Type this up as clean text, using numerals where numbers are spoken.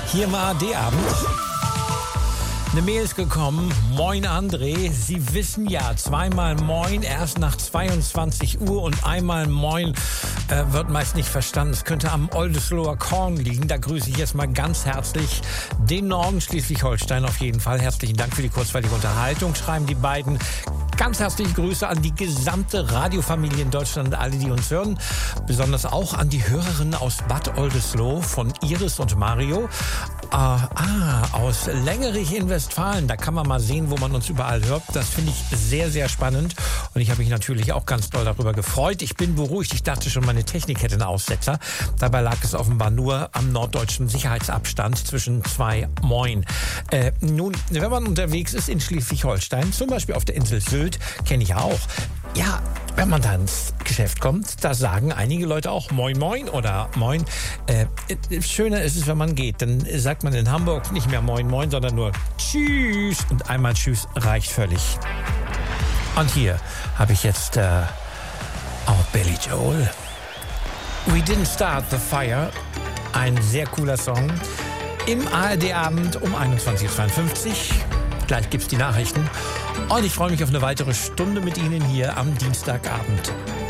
Hier im ARD-Abend. Eine Mail ist gekommen. Moin André, Sie wissen ja, zweimal Moin erst nach 22 Uhr und einmal Moin wird meist nicht verstanden. Es könnte am Oldesloher Korn liegen. Da grüße ich jetzt mal ganz herzlich den Norden Schleswig-Holstein auf jeden Fall. Herzlichen Dank für die kurzweilige Unterhaltung, schreiben die beiden. Ganz herzliche Grüße an die gesamte Radiofamilie in Deutschland und alle, die uns hören. Besonders auch an die Hörerinnen aus Bad Oldesloe von Iris und Mario. Aus Längerich in Westfalen. Da kann man mal sehen, wo man uns überall hört. Das finde ich sehr, sehr spannend. Und ich habe mich natürlich auch ganz doll darüber gefreut. Ich bin beruhigt. Ich dachte schon, meine Technik hätte einen Aussetzer. Dabei lag es offenbar nur am norddeutschen Sicherheitsabstand zwischen zwei Moin. Nun, wenn man unterwegs ist in Schleswig-Holstein, zum Beispiel auf der Insel Sylt, kenne ich auch. Ja, wenn man da ins Geschäft kommt, da sagen einige Leute auch Moin Moin oder Moin. Schöner ist es, wenn man geht. Dann sagt man in Hamburg nicht mehr Moin Moin, sondern nur Tschüss. Und einmal Tschüss reicht völlig. Und hier habe ich jetzt auch Billy Joel. We Didn't Start the Fire. Ein sehr cooler Song. Im ARD-Abend um 21.52 Uhr. Gleich gibt's die Nachrichten. Und ich freue mich auf eine weitere Stunde mit Ihnen hier am Dienstagabend.